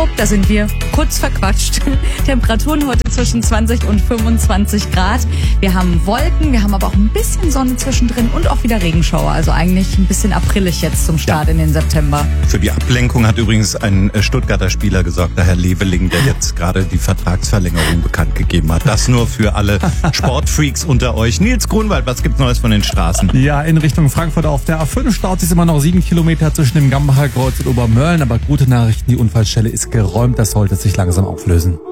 Da sind wir kurz verquatscht. Temperaturen heute zwischen 20 und 25 Grad. Wir haben Wolken, wir haben aber auch ein bisschen Sonne zwischendrin und auch wieder Regenschauer. Also eigentlich ein bisschen aprillig jetzt zum Start in den September. Für die Ablenkung hat übrigens ein Stuttgarter Spieler gesorgt, der Herr Leveling, der jetzt gerade die Vertragsverlängerung bekannt gegeben hat. Das nur für alle Sportfreaks unter euch. Nils Grunwald, was gibt's Neues von den Straßen? Ja, in Richtung Frankfurt auf der A5 staut sich immer noch 7 Kilometer zwischen dem Gambacher Kreuz und Obermölln. Aber gute Nachrichten, die Unfallstelle ist geräumt, das sollte sich langsam auflösen.